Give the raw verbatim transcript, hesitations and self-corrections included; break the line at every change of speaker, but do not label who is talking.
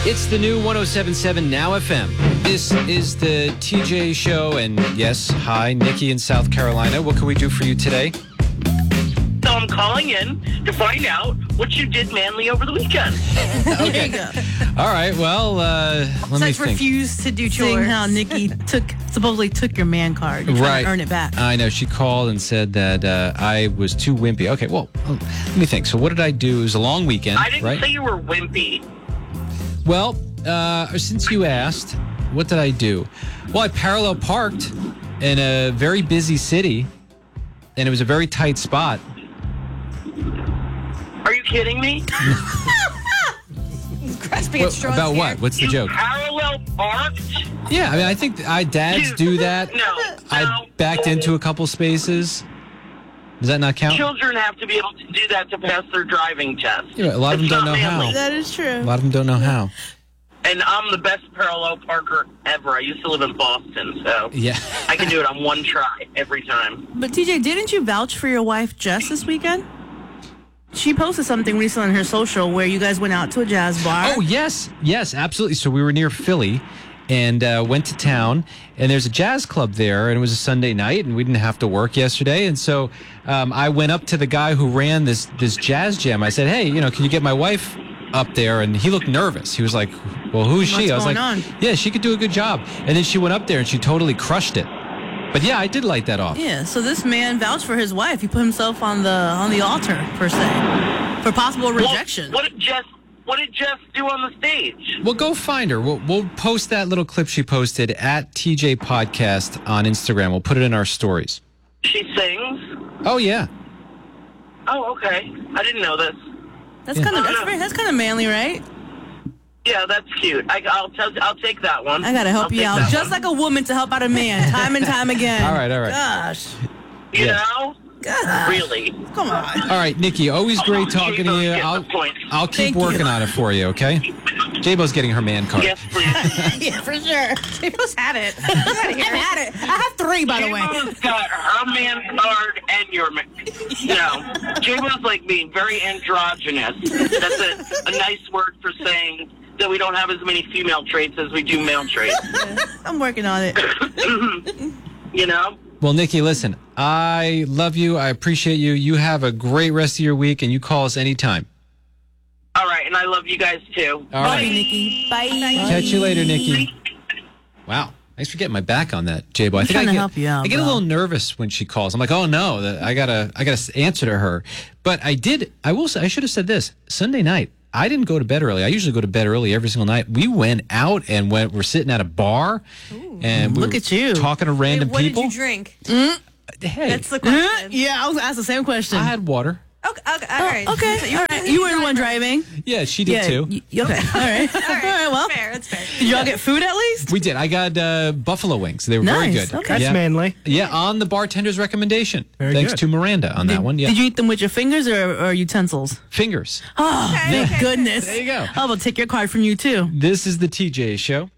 It's the new one oh seven point seven Now F M. This is the T J Show, and yes, hi, Nikki in South Carolina. What can we do for you today?
So I'm calling in to find out what you did manly over the weekend.
Okay.
There you go.
All right, well, uh, let me
Such
think.
refused to do chores.
Seeing how Nikki took supposedly took your man card. You're trying
Right.
to earn it back.
I know. She called and said that uh, I was too wimpy. Okay, well, let me think. So what did I do? It was a long weekend,
I didn't
right?
say you were wimpy.
Well, uh, since you asked, what did I do? Well, I parallel parked in a very busy city, and it was a very tight spot.
Are you kidding me?
Grasping
What-
at straws
about
here.
what? What's the
You
joke?
parallel parked?
Yeah, I mean, I think I dads
Dude,
do that.
No,
I
no.
backed into a couple spaces. Does that not count?
Children have to be able to do that to pass their driving test.
Yeah, a lot of them
It's
don't
not
know
manly.
how.
That is true.
A lot of them don't know how.
And I'm the best parallel parker ever. I used to live in Boston, so
Yeah.
I can do it on one try every time.
But T J, didn't you vouch for your wife Jess this weekend? She posted something recently on her social where you guys went out to a jazz bar.
Oh, yes. Yes, absolutely. So we were near Philly and uh, went to town, and there's a jazz club there, and it was a Sunday night, and we didn't have to work yesterday. And so um, I went up to the guy who ran this, this jazz jam. I said, hey, you know, can you get my wife up there? And he looked nervous. He was like, well, who is she?
What's
I was
going
like,
on?
yeah, she could do a good job. And then she went up there, and she totally crushed it. But yeah, I did light that off.
Yeah, so this man vouched for his wife. He put himself on the on the altar, per se, for possible rejection.
What, what did Jess? What did Jess do on the stage?
Well, go find her. We'll, we'll post that little clip she posted at T J Podcast on Instagram. We'll put it in our stories.
She sings.
Oh, yeah.
Oh, okay. I didn't know this.
That's kind of that's, very, that's kind of manly, right?
Yeah, that's cute. I, I'll tell. I'll take that one.
I gotta help
I'll
you
take
out,
that
just
one.
like a woman to help out a man, time and time again.
All right, all right.
Gosh,
You
Yeah.
know,
gosh.
really.
Come on.
All right, Nikki, always great talking to you.
Get the
I'll,
point.
I'll keep
Thank you.
working on it for you, okay? J-Bo's getting her man card.
Yes, please.
Yeah, for sure. J-Bo's had it. I've had it. I have three, by the way.
J-Bo's got her man card and your man. No, J-Bo's like me, very androgynous. That's a, a nice word for saying that we don't have as many female traits as we do male traits.
I'm working on it.
You know?
Well, Nikki, listen, I love you. I appreciate you. You have a great rest of your week, and you call us anytime.
All right, and I love you guys too.
All
Bye,
right.
Nikki. Bye.
Catch you later, Nikki. Wow. Thanks for getting my back on that, J-Bo. I
I'm
think
trying
I
to
get,
help you out,
I get a
bro.
little nervous when she calls. I'm like, oh no, that- I gotta, I gotta answer to her. But I did. I will say, I should have said this. Sunday night, I didn't go to bed early. I usually go to bed early every single night. We went out and went. We're sitting at a bar, and we
Look
were
at you.
talking to random
What
people.
did you drink?
Hey,
That's the question.
Yeah, I was asked the same question.
I had water.
Okay, okay, all right.
Okay,
So you
all
were
right. You were the one driving.
Yeah, she did
Yeah.
too.
y- Okay. All right. All right. Well,
Fair, that's fair.
did y'all get food at least?
We did. I got uh, buffalo wings. They were very
Nice,
good.
okay.
That's
yeah.
manly.
Yeah, on the bartender's recommendation.
Very
Thanks
good.
to Miranda on that one. Yeah,
Did you eat them with your fingers or, or utensils?
fingers.
Oh,
Okay,
thank
okay.
goodness.
There you go.
I'm gonna take your card from you too.
This is the T J Show.